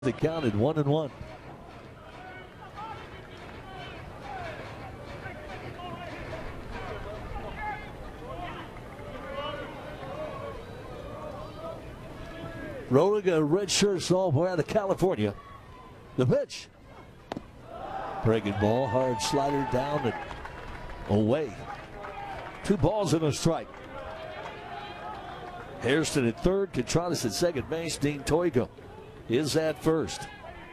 They counted 1-1. Rolling a redshirt sophomore out of California. The pitch. Breaking ball, hard slider down and away. 2 balls and a strike. Hairston at third, Contreras at second base. Dean Toigo is at first.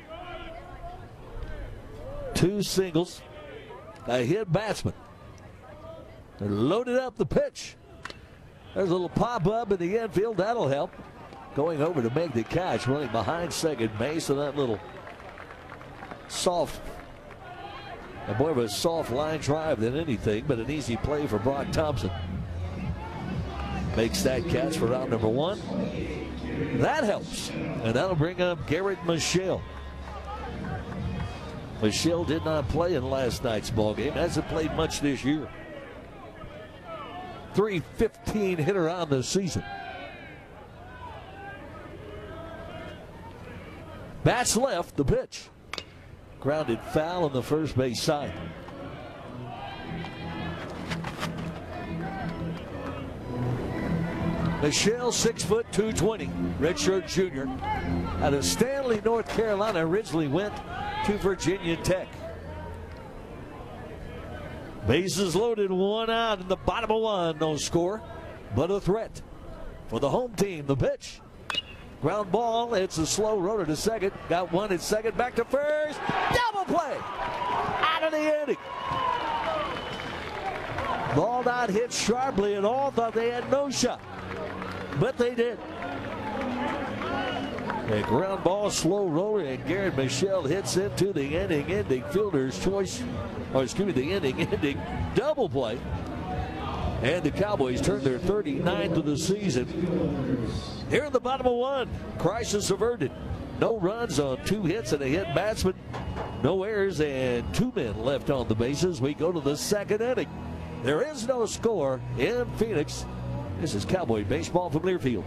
2 singles. A hit batsman. They're loaded up the pitch. There's a little pop-up in the infield. That'll help. Going over to make the catch, running behind second base, and that little soft, more of a soft line drive than anything, but an easy play for Brock Thompson. Makes that catch for round number 1. That helps, and that'll bring up Garrett Michelle. Michelle did not play in last night's ballgame. Hasn't played much this year. .315 hitter on the season. Bats left, the pitch. Grounded foul on the first base side. Michelle, 6 foot 220, redshirt junior. Out of Stanley, North Carolina, originally went to Virginia Tech. Bases loaded, 1 out in the bottom of 1. No score, but a threat for the home team. The pitch. Ground ball, it's a slow roller to second. Got 1 at second, back to first. Double play! Out of the inning. Ball not hit sharply, and all thought they had no shot. But they did. A ground ball, slow roller, and Garrett Michelle hits into the inning-ending fielder's choice, or excuse me, the inning-ending double play. And the Cowboys turn their 39th of the season. Here in the bottom of 1, crisis averted. No runs on 2 hits and a hit batsman. No errors and 2 men left on the bases. We go to the second inning. There is no score in Phoenix. This is Cowboy baseball from Learfield.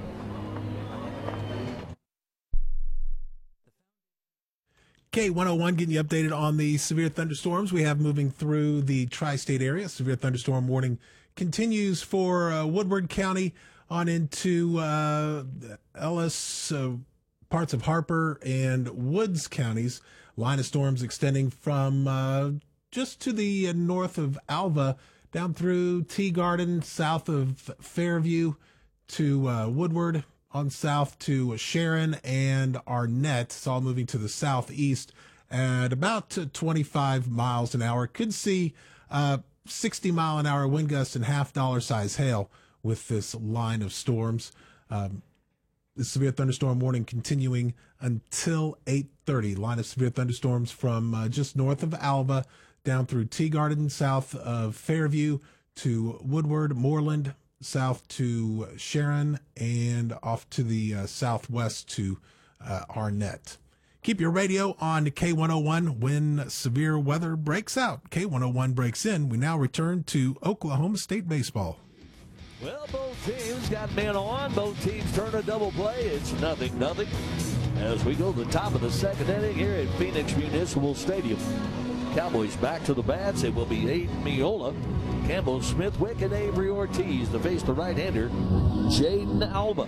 K101 getting you updated on the severe thunderstorms we have moving through the tri-state area. Severe thunderstorm warning continues for Woodward County on into Ellis, parts of Harper and Woods counties. Line of storms extending from just to the north of Alva down through Tea Garden, south of Fairview to Woodward, on south to Sharon and Arnett. It's all moving to the southeast at about 25 miles an hour. Could see 60-mile-an-hour wind gusts and half-dollar size hail with this line of storms. The severe thunderstorm warning continuing until 8:30. Line of severe thunderstorms from just north of Alva down through Tea Garden, south of Fairview to Woodward, Moreland, south to Sharon, and off to the southwest to Arnett. Keep your radio on K101 when severe weather breaks out. K101 breaks in. We now return to Oklahoma State baseball. Well, both teams got men on. Both teams turn a double play. It's 0-0 as we go to the top of the second inning here at Phoenix Municipal Stadium. Cowboys back to the bats. It will be Aiden Miola, Campbell Smithwick, and Avery Ortiz to face the right-hander, Jaden Alba.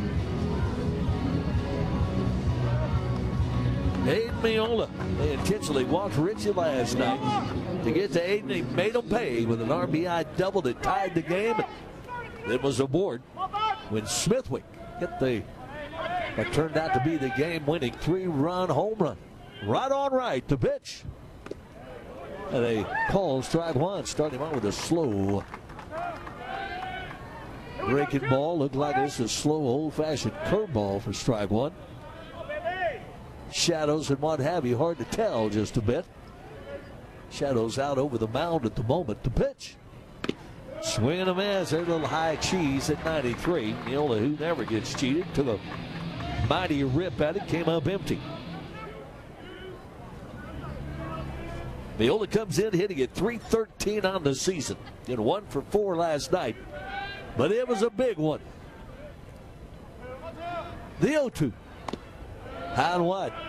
Aiden Miola, they intentionally walked Richie last night to get to Aiden. He made him pay with an RBI double that tied the game. It was aboard when Smithwick hit what turned out to be the game-winning 3-run home run. Right on right, the pitch. And they call strike 1, starting out with a slow breaking ball. Looked like this is a slow, old-fashioned curveball for strike 1. Shadows and what have you, hard to tell just a bit. Shadows out over the mound at the moment. The pitch. Swing and a miss. There's a little high cheese at 93. Miola, who never gets cheated, took a mighty rip at it, came up empty. Miola comes in hitting at .313 on the season. Did 1 for 4 last night, but it was a big one. The 0-2. High and wide.